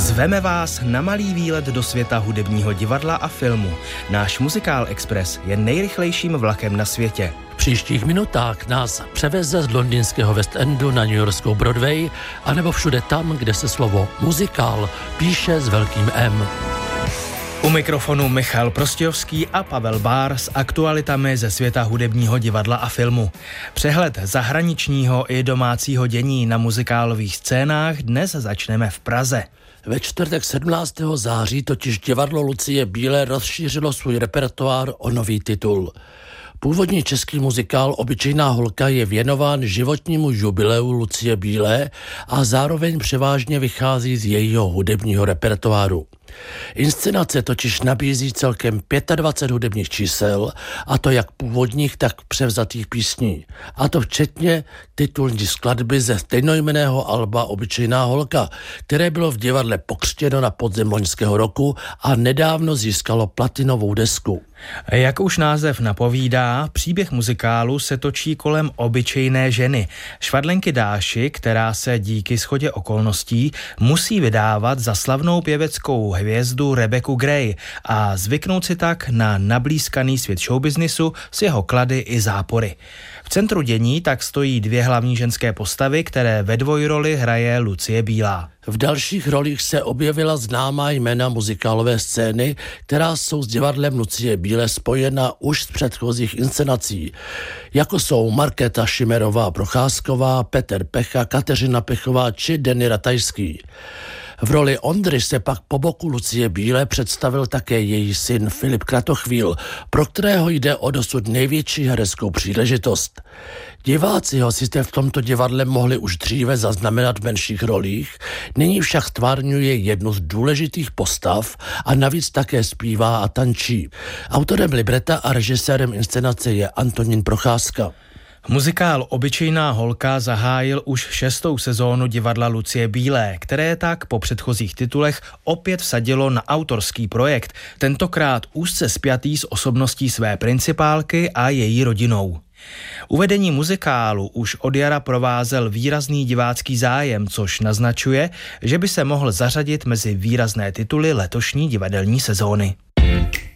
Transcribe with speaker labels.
Speaker 1: Zveme vás na malý výlet do světa hudebního divadla a filmu. Náš Muzikál Express je nejrychlejším vlakem na světě.
Speaker 2: V příštích minutách nás převeze z londýnského West Endu na newyorskou Broadway, anebo všude tam, kde se slovo muzikál píše s velkým M.
Speaker 1: U mikrofonu Michal Prostějovský a Pavel Bár s aktualitami ze světa hudebního divadla a filmu. Přehled zahraničního i domácího dění na muzikálových scénách dnes začneme v Praze.
Speaker 2: Ve čtvrtek 17. září totiž divadlo Lucie Bílé rozšířilo svůj repertoár o nový titul. Původní český muzikál Obyčejná holka je věnován životnímu jubileu Lucie Bílé a zároveň převážně vychází z jejího hudebního repertoáru. Inscenace totiž nabízí celkem 25 hudebních čísel, a to jak původních, tak převzatých písní. A to včetně titulní skladby ze stejnojmenného alba Obyčejná holka, které bylo v divadle pokřtěno na podzim loňského roku a nedávno získalo platinovou desku.
Speaker 1: Jak už název napovídá, příběh muzikálu se točí kolem obyčejné ženy, Švadlenky Dáši, která se díky shodě okolností musí vydávat za slavnou pěveckou hvězdu Rebeku Gray a zvyknout si tak na nablýskaný svět showbiznisu s jeho klady i zápory. V centru dění tak stojí dvě hlavní ženské postavy, které ve dvojroli hraje Lucie Bílá.
Speaker 2: V dalších rolích se objevila známá jména muzikálové scény, která jsou s divadlem Lucie Bílé spojena už z předchozích inscenací, jako jsou Markéta Šimerová-Procházková, Petr Pecha, Kateřina Pechová či Denny Ratajský. V roli Ondry se pak po boku Lucie Bílé představil také její syn Filip Kratochvíl, pro kterého jde o dosud největší hereckou příležitost. Diváci ho sice v tomto divadle mohli už dříve zaznamenat v menších rolích, nyní však stvárňuje jednu z důležitých postav a navíc také zpívá a tančí. Autorem libreta a režisérem inscenace je Antonín Procházka.
Speaker 1: Muzikál Obyčejná holka zahájil už 6. sezónu divadla Lucie Bílé, které tak po předchozích titulech opět vsadilo na autorský projekt, tentokrát úzce spjatý s osobností své principálky a její rodinou. Uvedení muzikálu už od jara provázel výrazný divácký zájem, což naznačuje, že by se mohl zařadit mezi výrazné tituly letošní divadelní sezóny.